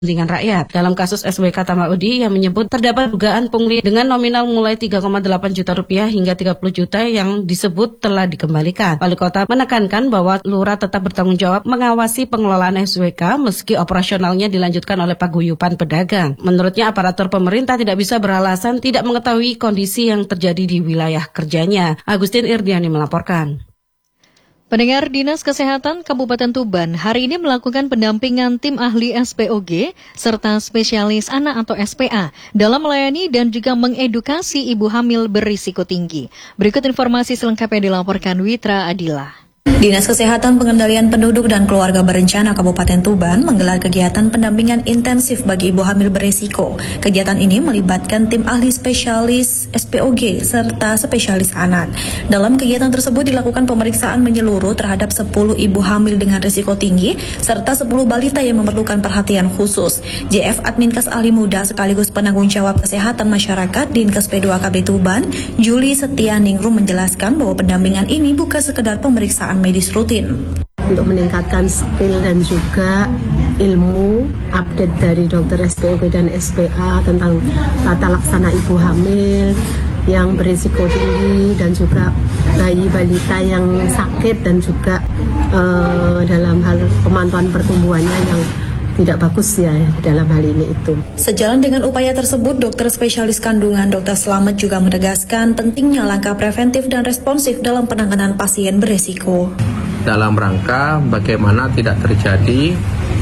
kepentingan rakyat. Dalam kasus SWK Tamaudi yang menyebut terdapat dugaan pungli dengan nominal mulai 3,8 juta rupiah hingga 30 juta yang disebut telah dikembalikan. Wali Kota menekankan bahwa lurah tetap bertanggung jawab mengawasi pengelolaan SWK meski operasionalnya dilanjutkan oleh paguyuban pedagang. Menurutnya aparatur pemerintah tidak bisa beralasan tidak mengetahui kondisi yang terjadi di wilayah kerjanya. Agustin Irdiani melaporkan. Pendengar, Dinas Kesehatan Kabupaten Tuban hari ini melakukan pendampingan tim ahli SPOG serta spesialis anak atau SPA dalam melayani dan juga mengedukasi ibu hamil berisiko tinggi. Berikut informasi selengkapnya dilaporkan Witra Adila. Dinas Kesehatan Pengendalian Penduduk dan Keluarga Berencana Kabupaten Tuban menggelar kegiatan pendampingan intensif bagi ibu hamil berisiko. Kegiatan ini melibatkan tim ahli spesialis SPOG serta spesialis anak. Dalam kegiatan tersebut dilakukan pemeriksaan menyeluruh terhadap 10 ibu hamil dengan risiko tinggi serta 10 balita yang memerlukan perhatian khusus. JF Adminkes Ahli Muda sekaligus penanggung jawab kesehatan masyarakat Dinkes P2KB Tuban, Juli Setianingrum menjelaskan bahwa pendampingan ini bukan sekedar pemeriksaan medis rutin. Untuk meningkatkan skill dan juga ilmu update dari dokter SPOG dan SPA tentang tata laksana ibu hamil yang berisiko tinggi dan juga bayi balita yang sakit dan juga dalam hal pemantauan pertumbuhannya yang tidak bagus ya dalam hal ini itu. Sejalan dengan upaya tersebut, dokter spesialis kandungan Dr. Slamet juga menegaskan pentingnya langkah preventif dan responsif dalam penanganan pasien berisiko. Dalam rangka bagaimana tidak terjadi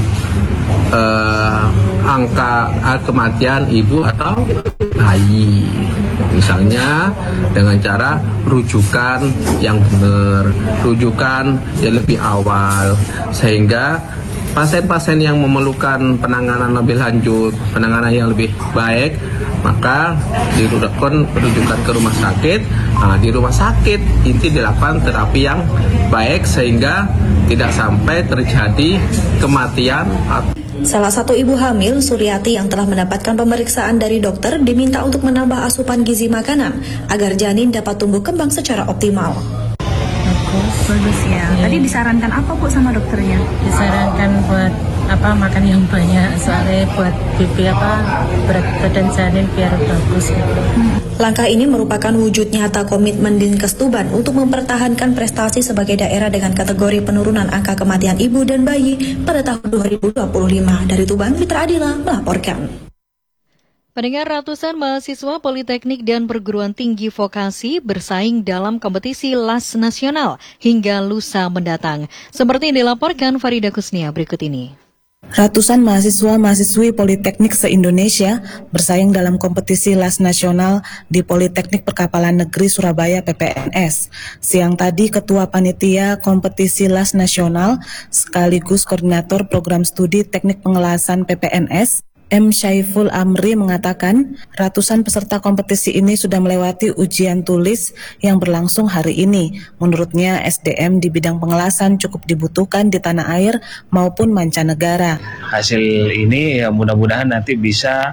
angka kematian ibu atau bayi. Misalnya dengan cara rujukan yang benar, rujukan yang lebih awal, sehingga pasien-pasien yang memerlukan penanganan lebih lanjut, penanganan yang lebih baik, maka dirujukan ke rumah sakit. Nah, di rumah sakit inti dilakukan terapi yang baik sehingga tidak sampai terjadi kematian. Salah satu ibu hamil, Suryati, yang telah mendapatkan pemeriksaan dari dokter diminta untuk menambah asupan gizi makanan agar janin dapat tumbuh kembang secara optimal. Bagus ya. Tadi disarankan apa Bu sama dokternya? Disarankan buat makan yang banyak, soalnya buat berat badan janin biar bagus gitu. Langkah ini merupakan wujud nyata komitmen Dinkes Tuban untuk mempertahankan prestasi sebagai daerah dengan kategori penurunan angka kematian ibu dan bayi pada tahun 2025. Dari Tuban, Fitra Adila melaporkan. Pendengar, ratusan mahasiswa Politeknik dan Perguruan Tinggi Vokasi bersaing dalam kompetisi LAS Nasional hingga lusa mendatang. Seperti yang dilaporkan Farida Kusnia berikut ini. Ratusan mahasiswa-mahasiswi Politeknik se-Indonesia bersaing dalam kompetisi LAS Nasional di Politeknik Perkapalan Negeri Surabaya PPNS. Siang tadi, Ketua Panitia Kompetisi LAS Nasional sekaligus Koordinator Program Studi Teknik Pengelasan PPNS, M. Syaiful Amri mengatakan ratusan peserta kompetisi ini sudah melewati ujian tulis yang berlangsung hari ini. Menurutnya SDM di bidang pengelasan cukup dibutuhkan di tanah air maupun mancanegara. Hasil ini ya mudah-mudahan nanti bisa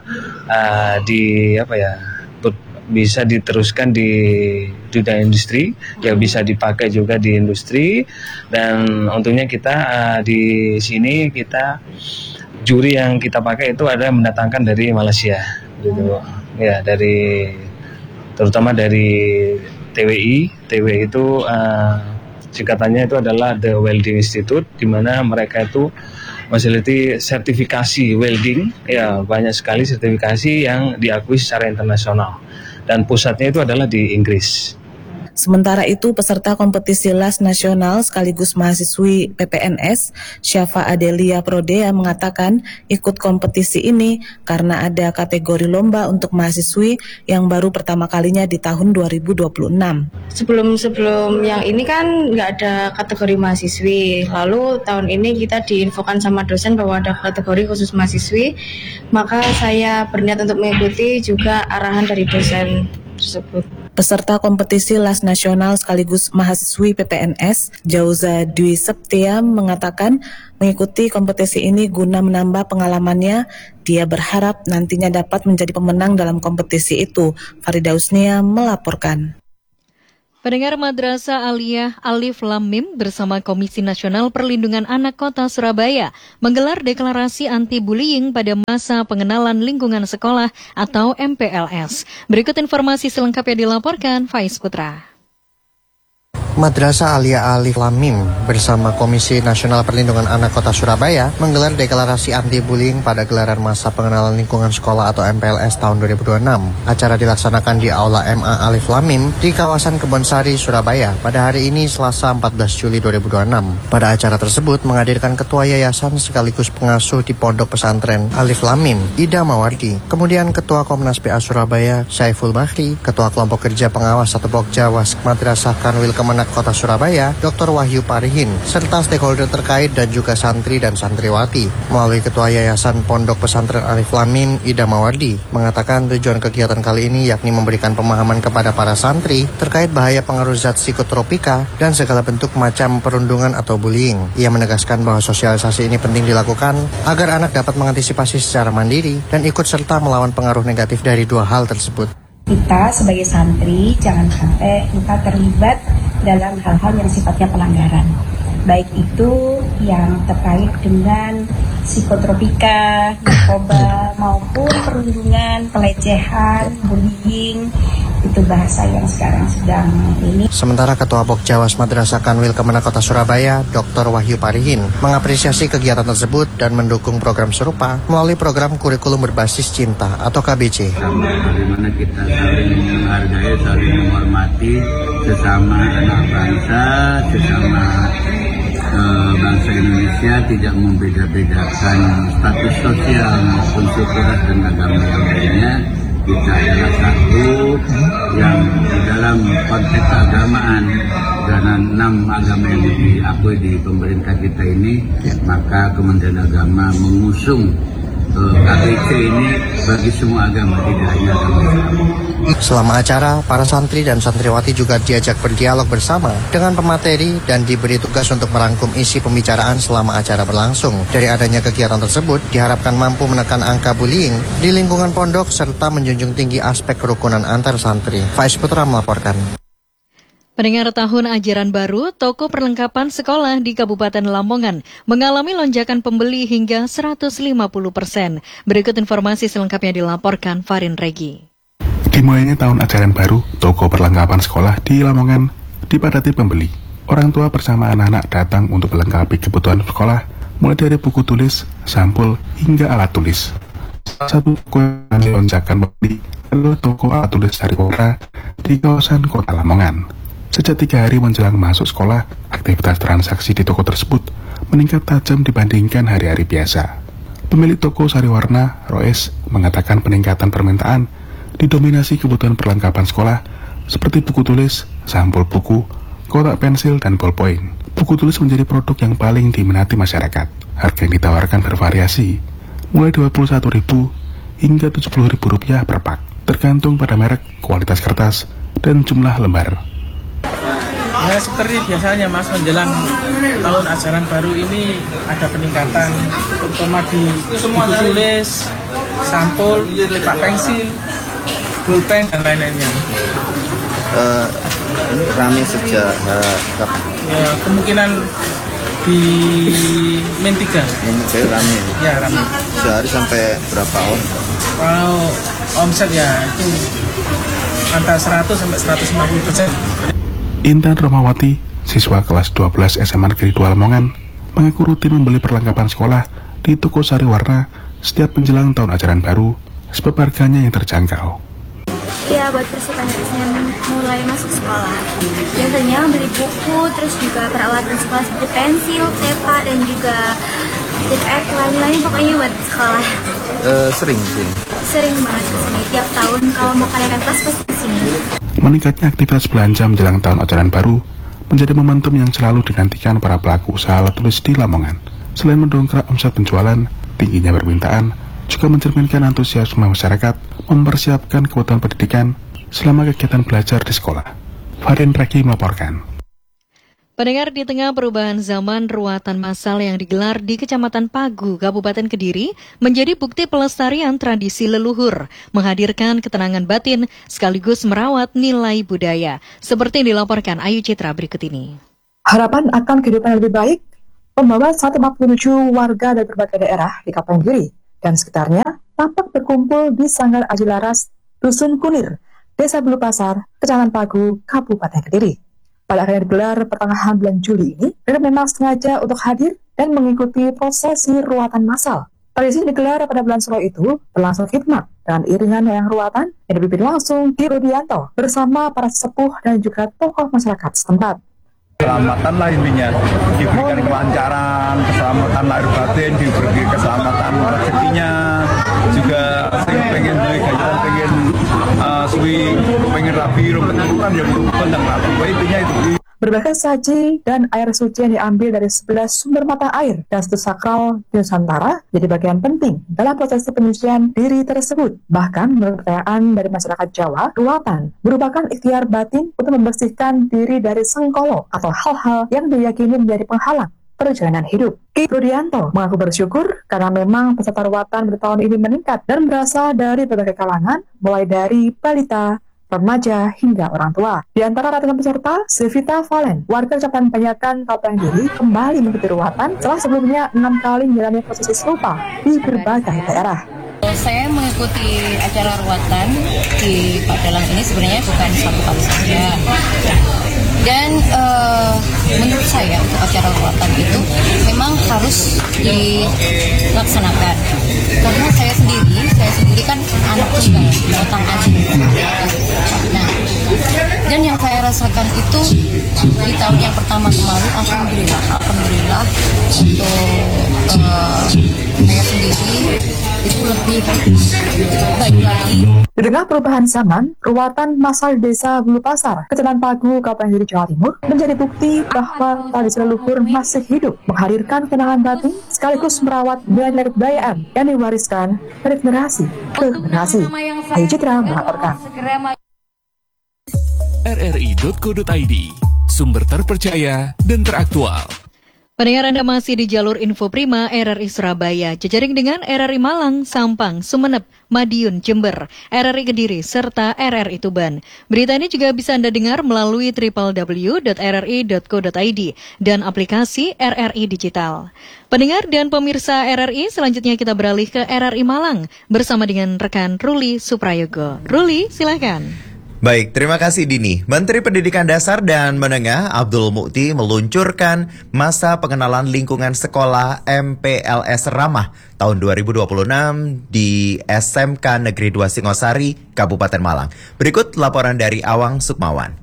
bisa diteruskan di dunia industri, ya bisa dipakai juga di industri, dan untungnya kita di sini juri yang kita pakai itu ada mendatangkan dari Malaysia, gitu. Ya, terutama dari TWI. TWI itu singkatannya itu adalah The Welding Institute, di mana mereka itu memiliki sertifikasi welding, ya banyak sekali sertifikasi yang diakui secara internasional, dan pusatnya itu adalah di Inggris. Sementara itu, peserta kompetisi LAS Nasional sekaligus mahasiswi PPNS, Syafa Adelia Prodea mengatakan ikut kompetisi ini karena ada kategori lomba untuk mahasiswi yang baru pertama kalinya di tahun 2026. Sebelum yang ini kan nggak ada kategori mahasiswi, lalu tahun ini kita diinfokan sama dosen bahwa ada kategori khusus mahasiswi, maka saya berniat untuk mengikuti juga arahan dari dosen tersebut. Peserta kompetisi LAS Nasional sekaligus mahasiswi PPNS, Jauza Dwi Septia mengatakan mengikuti kompetisi ini guna menambah pengalamannya. Dia berharap nantinya dapat menjadi pemenang dalam kompetisi itu. Farida Usnia melaporkan. Pendengar, Madrasah Aliyah Alif Lam Mim bersama Komisi Nasional Perlindungan Anak Kota Surabaya menggelar deklarasi anti-bullying pada masa pengenalan lingkungan sekolah atau MPLS. Berikut informasi selengkapnya dilaporkan Faiz Putra. Madrasah Aliyah Alif Lam Mim bersama Komisi Nasional Perlindungan Anak Kota Surabaya menggelar deklarasi anti-bullying pada gelaran masa pengenalan lingkungan sekolah atau MPLS tahun 2026. Acara dilaksanakan di Aula MA Alif Lam Mim di kawasan Kebonsari, Surabaya pada hari ini Selasa 14 Juli 2026. Pada acara tersebut menghadirkan Ketua Yayasan sekaligus pengasuh di Pondok Pesantren Alif Lam Mim, Ida Mawardi, kemudian Ketua Komnas PA Surabaya, Saiful Bahri, Ketua Kelompok Kerja Pengawas atau Pokja Wask Madrasah Kanwil Kemenak Kota Surabaya, Dr. Wahyu Parihin, serta stakeholder terkait dan juga santri dan santriwati. Melalui Ketua Yayasan Pondok Pesantren Alif Lam Mim, Ida Mawardi, mengatakan tujuan kegiatan kali ini yakni memberikan pemahaman kepada para santri terkait bahaya pengaruh zat psikotropika dan segala bentuk macam perundungan atau bullying. Ia menegaskan bahwa sosialisasi ini penting dilakukan agar anak dapat mengantisipasi secara mandiri dan ikut serta melawan pengaruh negatif dari dua hal tersebut. Kita sebagai santri jangan sampai kita terlibat dalam hal-hal yang sifatnya pelanggaran, baik itu yang terkait dengan psikotropika, narkoba, maupun perundungan, pelecehan, bullying. Itu bahasa yang sekarang sedang ini. Sementara Ketua Pokjawas Madrasah Kanwil Kemenak Kota Surabaya, Dr. Wahyu Parihin, mengapresiasi kegiatan tersebut dan mendukung program serupa melalui program kurikulum berbasis cinta atau KBC. Bagaimana kita saling menghargai, saling menghormati sesama anak bangsa, sesama bangsa Indonesia, tidak membeda-bedakan status sosial maupun suku ras dan agama yang lainnya. Kita adalah satu yang di dalam konteks keagamaan karena 6 agama yang diakui di pemerintah kita ini, maka Kementerian Agama mengusung KBC ini bagi semua agama, tidak hanya agama Islam. Selama acara, para santri dan santriwati juga diajak berdialog bersama dengan pemateri dan diberi tugas untuk merangkum isi pembicaraan selama acara berlangsung. Dari adanya kegiatan tersebut, diharapkan mampu menekan angka bullying di lingkungan pondok serta menjunjung tinggi aspek kerukunan antar santri. Faiz Putra melaporkan. Pendengar, tahun ajaran baru, toko perlengkapan sekolah di Kabupaten Lamongan mengalami lonjakan pembeli hingga 150%. Berikut informasi selengkapnya dilaporkan Farin Regi. Dimulainya tahun ajaran baru, toko perlengkapan sekolah di Lamongan dipadati pembeli. Orang tua bersama anak-anak datang untuk melengkapi kebutuhan sekolah, mulai dari buku tulis, sampul, hingga alat tulis. Salah satu toko yang lonjakan pembeli adalah toko alat tulis Sariwara di kawasan Kota Lamongan. Sejak 3 hari menjelang masuk sekolah, aktivitas transaksi di toko tersebut meningkat tajam dibandingkan hari-hari biasa. Pemilik toko Sariwarna, Roes, mengatakan peningkatan permintaan didominasi kebutuhan perlengkapan sekolah seperti buku tulis, sampul buku, kotak pensil, dan ballpoint. Buku tulis menjadi produk yang paling diminati masyarakat. Harga yang ditawarkan bervariasi, mulai Rp21.000 hingga Rp70.000 per pak, tergantung pada merek, kualitas kertas, dan jumlah lembar. Ya, seperti biasanya Mas, menjelang tahun ajaran baru ini ada peningkatan, terutama di buku tulis, sampul, kotak pensil, pulpen, dan lain-lainnya. Rame sejak kapan? Ya, kemungkinan di Min 3. Min 3 rame? Ya, rame. Sehari sampai berapa om? Kalau omset ya itu antara 100 sampai 150%. Intan Romawati, siswa kelas 12 SMA Negeri 2 Lamongan, mengaku rutin membeli perlengkapan sekolah di toko Sariwarna setiap menjelang tahun ajaran baru, sebab harganya yang terjangkau. Ya, buat persiapan mulai masuk sekolah. Biasanya beli buku, terus juga peralatan sekolah seperti pensil, peta, dan juga tip lain-lain, pokoknya buat sekolah. Sering banget kesini. Tiap tahun kalau mau kenaikan kelas pasti kesini. Meningkatnya aktivitas belanja menjelang tahun ajaran baru menjadi momentum yang selalu dinantikan para pelaku usaha alat tulis di Lamongan. Selain mendongkrak omset penjualan, tingginya permintaan juga mencerminkan antusiasme masyarakat mempersiapkan kebutuhan pendidikan selama kegiatan belajar di sekolah. Farin Reki melaporkan. Pendengar, di tengah perubahan zaman, ruatan massal yang digelar di Kecamatan Pagu, Kabupaten Kediri menjadi bukti pelestarian tradisi leluhur, menghadirkan ketenangan batin sekaligus merawat nilai budaya. Seperti yang dilaporkan Ayu Citra berikut ini. Harapan akan kehidupan yang lebih baik membawa 147 warga dari berbagai daerah di Kabupaten Kediri dan sekitarnya tampak berkumpul di Sanggar Aji Laras, Dusun Kunir, Desa Bulu Pasar, Kecamatan Pagu, Kabupaten Kediri. Pada akhirnya digelar pertengahan bulan Juli ini, mereka memang sengaja untuk hadir dan mengikuti prosesi ruatan massal. Tradisi digelar pada bulan Suro itu berlangsung khidmat dengan iringan wayang ruatan yang dipimpin langsung Ki Rudianto bersama para sepuh dan juga tokoh masyarakat setempat. Keselamatan lah intinya, diberikan kelancaran, keselamatan lahir batin, diberi keselamatan rezekinya, juga pengen beli gajian, pengen suwi, pengen rapi, rumput kan yang rumput dan rapi, intinya itu. Berbagai saji dan air suci yang diambil dari 11 sumber mata air dan situs sakral di Nusantara jadi bagian penting dalam prosesi penyucian diri tersebut. Bahkan menurut percayaan dari masyarakat Jawa, ruatan merupakan ikhtiar batin untuk membersihkan diri dari sengkolo atau hal-hal yang diyakini menjadi penghalang perjalanan hidup. Ki Rudianto mengaku bersyukur karena memang peserta ruatan pada tahun ini meningkat dan berasal dari berbagai kalangan, mulai dari balita, remaja hingga orang tua. Di antara ratusan peserta, Sevita Valen, warga Kecamatan Banyakan, Kabupaten Kediri, kembali mengikuti ruatan setelah sebelumnya 6 kali menjalani prosesi serupa di berbagai daerah. Saya mengikuti acara ruatan di Padalang ini sebenarnya bukan satu kali saja. Dan menurut saya untuk acara ruatan itu memang harus dilaksanakan. Karena saya sendiri kan anak tunggal, otang anjing. Nah, dan yang saya rasakan itu di tahun yang pertama kemarin, alhamdulillah untuk saya sendiri itu lebih baik lagi. Di tengah perubahan zaman, ruatan massal Desa Bulu Pasar, Kecamatan Pagu, Kabupaten Kediri, Jawa Timur, menjadi bukti bahwa tradisi leluhur masih hidup, menghadirkan kenangan batin sekaligus merawat nilai-nilai kebudayaan yang diwariskan dari generasi ke generasi. Ayu Citra melaporkan. rri.co.id, sumber terpercaya dan teraktual. Pendengar, Anda masih di jalur Info Prima RRI Surabaya, jejaring dengan RRI Malang, Sampang, Sumeneb, Madiun, Jember, RRI Kediri, serta RRI Tuban. Berita ini juga bisa Anda dengar melalui www.rri.co.id dan aplikasi RRI Digital. Pendengar dan pemirsa RRI, selanjutnya kita beralih ke RRI Malang bersama dengan rekan Ruli Suprayogo. Ruli, silakan. Baik, terima kasih Dini. Menteri Pendidikan Dasar dan Menengah Abdul Mukti meluncurkan masa pengenalan lingkungan sekolah MPLS Ramah tahun 2026 di SMK Negeri 2 Singosari, Kabupaten Malang. Berikut laporan dari Awang Sukmawan.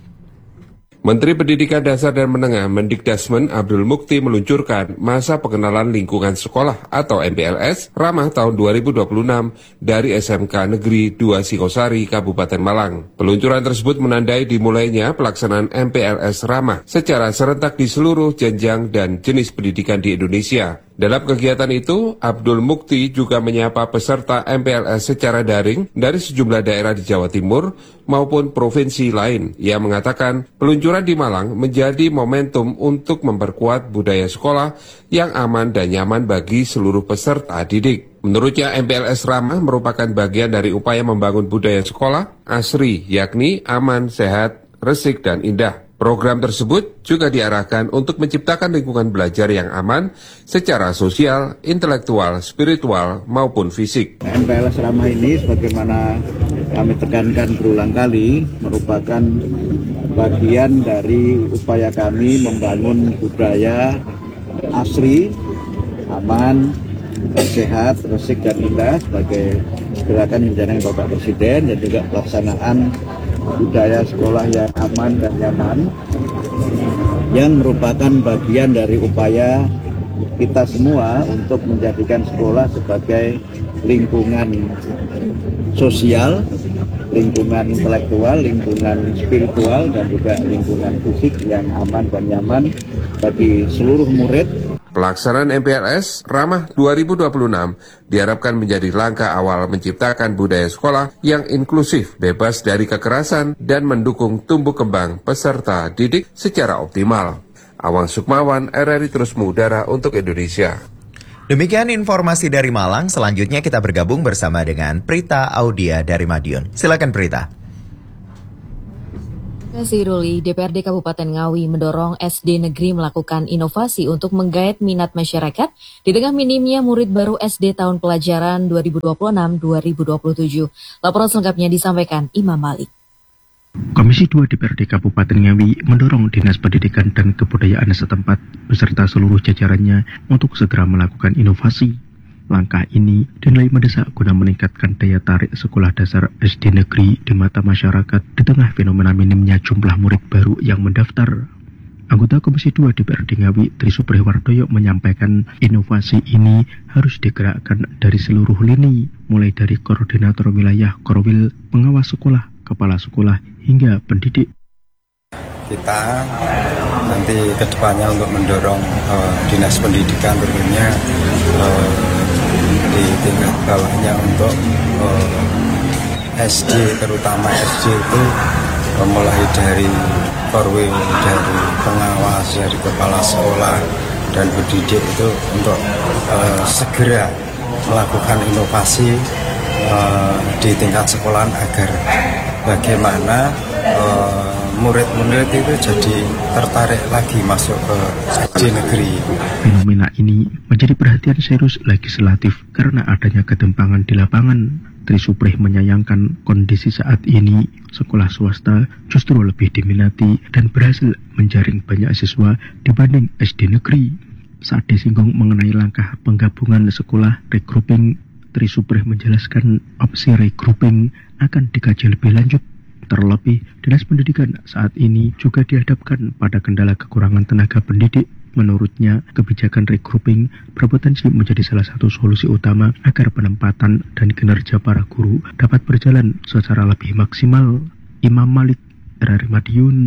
Menteri Pendidikan Dasar dan Menengah Mendikdasmen Abdul Mukti meluncurkan masa pengenalan lingkungan sekolah atau MPLS Ramah tahun 2026 dari SMK Negeri 2 Singosari, Kabupaten Malang. Peluncuran tersebut menandai dimulainya pelaksanaan MPLS Ramah secara serentak di seluruh jenjang dan jenis pendidikan di Indonesia. Dalam kegiatan itu, Abdul Mukti juga menyapa peserta MPLS secara daring dari sejumlah daerah di Jawa Timur maupun provinsi lain. Ia mengatakan peluncuran di Malang menjadi momentum untuk memperkuat budaya sekolah yang aman dan nyaman bagi seluruh peserta didik. Menurutnya, MPLS Ramah merupakan bagian dari upaya membangun budaya sekolah asri, yakni aman, sehat, resik, dan indah. Program tersebut juga diarahkan untuk menciptakan lingkungan belajar yang aman secara sosial, intelektual, spiritual, maupun fisik. MPLS Ramah ini sebagaimana kami tekankan berulang kali merupakan bagian dari upaya kami membangun budaya asri, aman, sehat, resik, dan indah sebagai gerakan yang dicanangkan Bapak Presiden dan juga pelaksanaan budaya sekolah yang aman dan nyaman yang merupakan bagian dari upaya kita semua untuk menjadikan sekolah sebagai lingkungan sosial, lingkungan intelektual, lingkungan spiritual, dan juga lingkungan fisik yang aman dan nyaman bagi seluruh murid. Pelaksanaan MPLS Ramah 2026 diharapkan menjadi langkah awal menciptakan budaya sekolah yang inklusif, bebas dari kekerasan, dan mendukung tumbuh kembang peserta didik secara optimal. Awang Sukmawan, RRI terus mengudara untuk Indonesia. Demikian informasi dari Malang. Selanjutnya kita bergabung bersama dengan Prita Audia dari Madiun. Silakan Prita. Terima kasih Ruli. DPRD Kabupaten Ngawi mendorong SD negeri melakukan inovasi untuk menggait minat masyarakat di tengah minimnya murid baru SD tahun pelajaran 2026-2027. Laporan selengkapnya disampaikan Imam Malik. Komisi 2 DPRD Kabupaten Ngawi mendorong Dinas Pendidikan dan Kebudayaan setempat beserta seluruh jajarannya untuk segera melakukan inovasi. Langkah ini dinilai mendesak guna meningkatkan daya tarik sekolah dasar SD negeri di mata masyarakat di tengah fenomena minimnya jumlah murid baru yang mendaftar. Anggota Komisi 2 DPRD Ngawi, Tri Supriwardoyo menyampaikan inovasi ini harus digerakkan dari seluruh lini, mulai dari koordinator wilayah Korwil, pengawas sekolah, kepala sekolah, hingga pendidik. Kita nanti ke depannya untuk mendorong Dinas Pendidikan tentunya di tingkat bawahnya untuk SD, terutama SD itu mulai dari Korwil, dari pengawas, dari kepala sekolah dan pendidik itu untuk segera melakukan inovasi di tingkat sekolahan agar bagaimana murid-murid itu jadi tertarik lagi masuk ke SD negeri. Fenomena ini menjadi perhatian serius legislatif karena adanya ketimpangan di lapangan. Tri Suprih menyayangkan kondisi saat ini sekolah swasta justru lebih diminati dan berhasil menjaring banyak siswa dibanding SD negeri. Saat disinggung mengenai langkah penggabungan sekolah regrouping, Tri Suprih menjelaskan opsi regrouping akan dikaji lebih lanjut. Terlebih, Dinas Pendidikan saat ini juga dihadapkan pada kendala kekurangan tenaga pendidik. Menurutnya, kebijakan regrouping berpotensi menjadi salah satu solusi utama agar penempatan dan kinerja para guru dapat berjalan secara lebih maksimal. Imam Malik, RRI Madiun.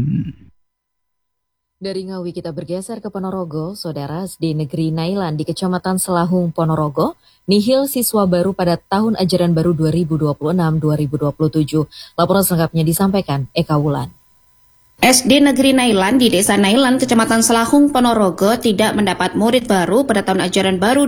Dari Ngawi kita bergeser ke Ponorogo. Saudara, SD Negeri Nailan di Kecamatan Selahung, Ponorogo, nihil siswa baru pada tahun ajaran baru 2026-2027. Laporan selengkapnya disampaikan Eka Wulan. SD Negeri Nailan di Desa Nailan, Kecamatan Selahung, Ponorogo tidak mendapat murid baru pada tahun ajaran baru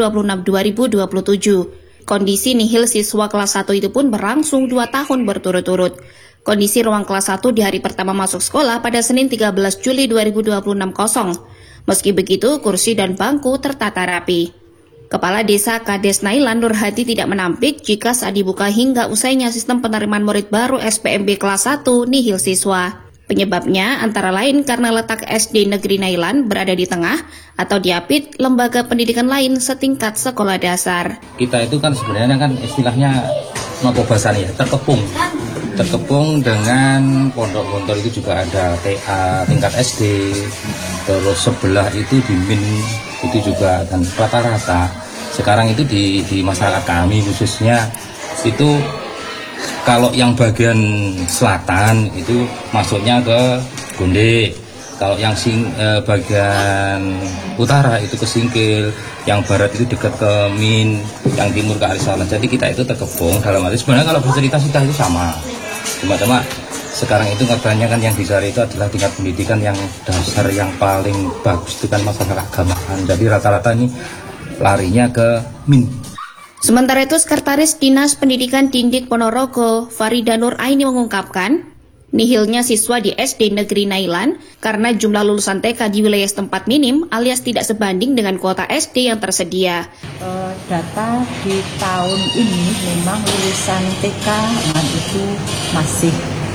2026-2027. Kondisi nihil siswa kelas 1 itu pun berlangsung 2 tahun berturut-turut. Kondisi ruang kelas 1 di hari pertama masuk sekolah pada Senin 13 Juli 2026 kosong. Meski begitu, kursi dan bangku tertata rapi. Kepala Desa Kades Nailan Nurhadi tidak menampik jika saat dibuka hingga usainya sistem penerimaan murid baru SPMB kelas 1 nihil siswa. Penyebabnya antara lain karena letak SD Negeri Nailan berada di tengah atau diapit lembaga pendidikan lain setingkat sekolah dasar. Kita itu kan sebenarnya kan istilahnya nokobasan ya, terkepung dengan pondok-pondok itu juga ada TA tingkat SD, terus sebelah itu di MIN itu juga, dan rata-rata sekarang itu di masyarakat kami khususnya itu kalau yang bagian selatan itu masuknya ke Gonde, kalau yang bagian utara itu ke Singkil, yang barat itu dekat ke Min, yang timur ke Arisalah. Jadi kita itu terkepung dalam arti sebenarnya kalau bercerita kita itu sama. Cuma sekarang itu katanya kan yang dicari itu adalah tingkat pendidikan yang dasar yang paling bagus itu kan masalah keagamaan. Jadi rata-rata ini larinya ke Min. Sementara itu Sekretaris Dinas Pendidikan Dindik Ponorogo, Farida Nur Aini mengungkapkan, nihilnya siswa di SD Negeri Nailan karena jumlah lulusan TK di wilayah setempat minim alias tidak sebanding dengan kuota SD yang tersedia. Data di tahun ini memang lulusan TK itu masih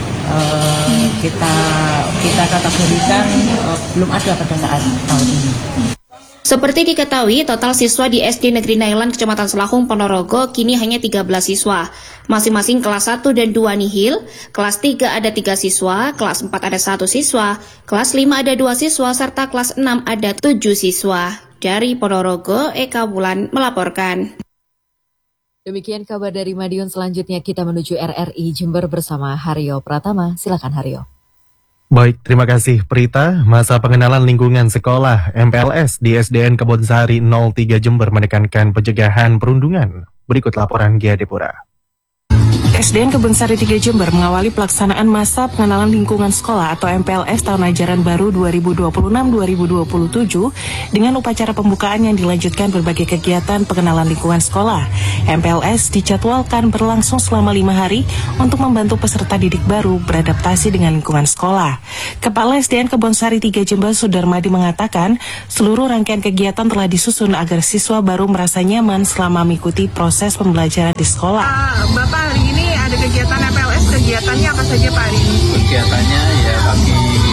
kita kategorikan belum ada pada saat tahun ini. Seperti diketahui, total siswa di SD Negeri Nailan Kecamatan Selahung, Ponorogo kini hanya 13 siswa. Masing-masing kelas 1 dan 2 nihil, kelas 3 ada 3 siswa, kelas 4 ada 1 siswa, kelas 5 ada 2 siswa, serta kelas 6 ada 7 siswa. Dari Ponorogo, Eka Wulan melaporkan. Demikian kabar dari Madiun. Selanjutnya kita menuju RRI Jember bersama Haryo Pratama. Silakan Haryo. Baik, terima kasih Prita. Masa pengenalan lingkungan sekolah MPLS di SDN Kebonsari 03 Jember menekankan pencegahan perundungan. Berikut laporan Gia Depura. SDN Kebonsari 3 Jember mengawali pelaksanaan masa pengenalan lingkungan sekolah atau MPLS tahun ajaran baru 2026-2027 dengan upacara pembukaan yang dilanjutkan berbagai kegiatan pengenalan lingkungan sekolah. MPLS dijadwalkan berlangsung selama 5 hari untuk membantu peserta didik baru beradaptasi dengan lingkungan sekolah. Kepala SDN Kebonsari 3 Jember Sudarmadi mengatakan seluruh rangkaian kegiatan telah disusun agar siswa baru merasa nyaman selama mengikuti proses pembelajaran di sekolah. Bapak, hari ini ada kegiatan MPLS, kegiatannya apa saja Pak hari ini? Kegiatannya ya kami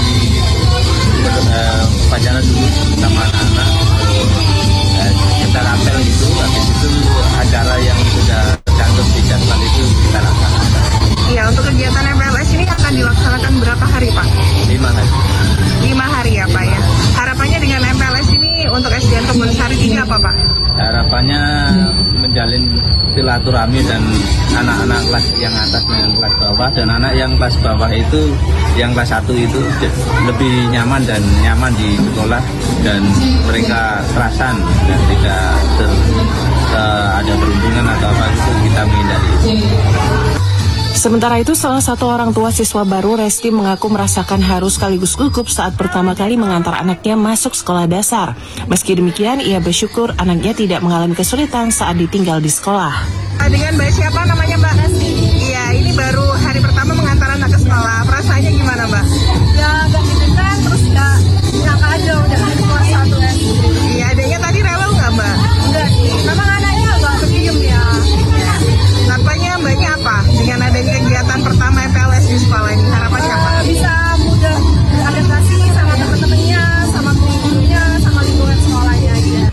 upacara dulu sama anak-anak, kita rapel gitu, habis itu acara yang sudah tercantum di jadwal itu kita laksanakan. Iya, untuk kegiatan MPLS ini akan dilaksanakan berapa hari Pak? 5 hari. 5 hari ya Pak ya. Harapannya dengan MPLS ini untuk SDN Kebonsari 3 apa Pak? Harapannya menjalin silaturahmi dan anak-anak kelas yang atas dengan kelas bawah, dan anak yang kelas bawah itu, yang kelas 1 itu lebih nyaman di sekolah, dan mereka kerasan dan tidak ada perundungan atau apa itu kita menghindari. Sementara itu, salah satu orang tua siswa baru, Resti, mengaku merasakan haru sekaligus gugup saat pertama kali mengantar anaknya masuk sekolah dasar. Meski demikian, ia bersyukur anaknya tidak mengalami kesulitan saat ditinggal di sekolah. Dengan Mbak siapa namanya Mbak? Resti. Iya, ini baru hari pertama mengantar anak ke sekolah. Perasaannya gimana Mbak? Ya, agak deg-degan, terus gak nyangka aja udah hari kelas 1 ya. Iya, adanya tadi rewel nggak Mbak? Enggak sih, memang anaknya agak pendiam ya. Harapannya Mbaknya apa dengan adanya kegiatan pertama MPLS di sekolah ini? Harapannya apa? Bisa mudah beradaptasi sama teman-temannya, sama guru-gurunya, sama lingkungan sekolahnya aja.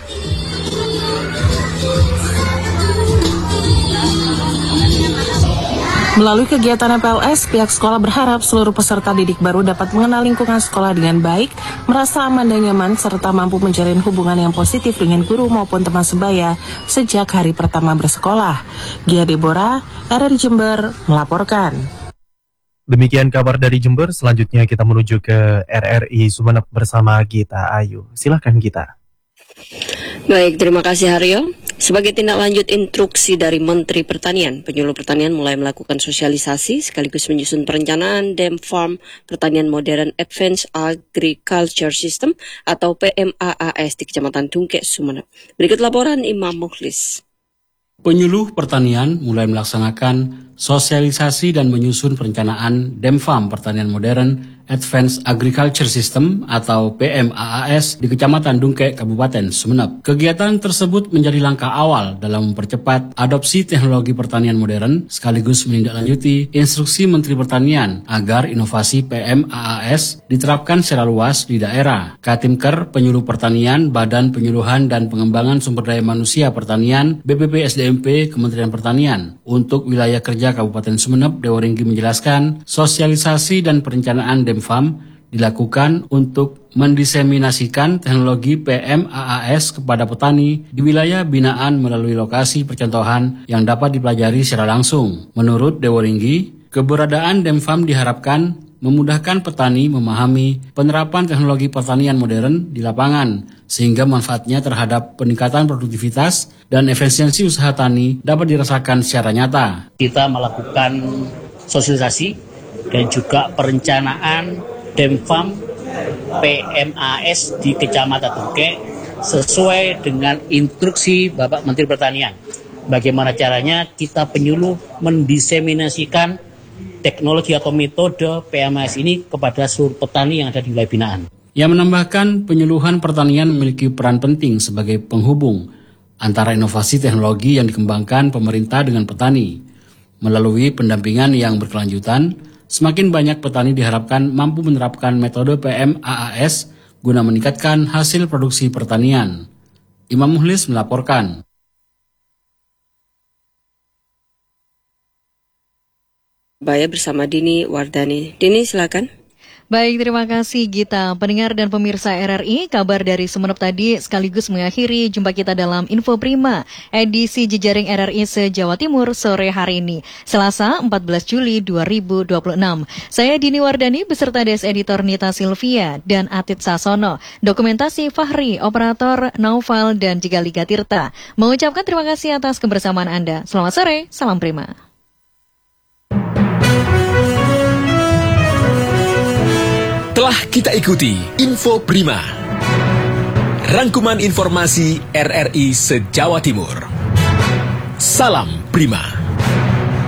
Melalui kegiatan MPLS, pihak sekolah berharap seluruh peserta didik baru dapat mengenal lingkungan sekolah dengan baik, merasa aman dan nyaman, serta mampu menjalin hubungan yang positif dengan guru maupun teman sebaya sejak hari pertama bersekolah. Gia Deborah, RRI Jember, melaporkan. Demikian kabar dari Jember, selanjutnya kita menuju ke RRI Sumeneb bersama Gita Ayu. Silakan Gita. Baik, terima kasih Haryo. Sebagai tindak lanjut instruksi dari Menteri Pertanian, Penyuluh Pertanian mulai melakukan sosialisasi sekaligus menyusun perencanaan Dam Farm Pertanian Modern Advanced Agriculture System atau PMAAS di Kecamatan Dungkek, Sumeneb. Berikut laporan Imam Mukhlis. Penyuluh Pertanian mulai melaksanakan sosialisasi dan menyusun perencanaan Dam Farm Pertanian Modern Advanced Agriculture System atau PMAAS di Kecamatan Dungkek, Kabupaten Sumeneb. Kegiatan tersebut menjadi langkah awal dalam mempercepat adopsi teknologi pertanian modern sekaligus menindaklanjuti instruksi Menteri Pertanian agar inovasi PMAAS diterapkan secara luas di daerah. Katimker Penyuluh Pertanian Badan Penyuluhan dan Pengembangan Sumber Daya Manusia Pertanian BPP SDMP Kementerian Pertanian untuk wilayah kerja Kabupaten Sumeneb, Dewa Ringgi menjelaskan sosialisasi dan perencanaan Dam Farm dilakukan untuk mendiseminasikan teknologi PMAAS kepada petani di wilayah binaan melalui lokasi percontohan yang dapat dipelajari secara langsung. Menurut Dewa Ringgi, keberadaan Dam Farm diharapkan memudahkan petani memahami penerapan teknologi pertanian modern di lapangan, sehingga manfaatnya terhadap peningkatan produktivitas dan efisiensi usaha tani dapat dirasakan secara nyata. Kita melakukan sosialisasi dan juga perencanaan Dam Farm PMAAS di Kecamatan Dungkek sesuai dengan instruksi Bapak Menteri Pertanian. Bagaimana caranya kita penyuluh mendiseminasikan teknologi atau metode PMAAS ini kepada seluruh petani yang ada di wilayah binaan. Ia menambahkan penyuluhan pertanian memiliki peran penting sebagai penghubung antara inovasi teknologi yang dikembangkan pemerintah dengan petani. Melalui pendampingan yang berkelanjutan, semakin banyak petani diharapkan mampu menerapkan metode PMAAS guna meningkatkan hasil produksi pertanian. Imam Mukhlis melaporkan. Baya bersama Dini Wardani. Dini, silakan. Baik, terima kasih Gita. Pendengar dan pemirsa RRI, kabar dari Sumeneb tadi sekaligus mengakhiri jumpa kita dalam Info Prima, edisi Jejaring RRI se-Jawa Timur sore hari ini, Selasa 14 Juli 2026. Saya Dini Wardani beserta Des Editor Nita Silvia dan Atit Sasono, dokumentasi Fahri, operator Naufal dan juga Liga Tirta. Mengucapkan terima kasih atas kebersamaan Anda. Selamat sore, salam Prima. Telah kita ikuti Info Prima, rangkuman informasi RRI se-Jawa Timur. Salam Prima.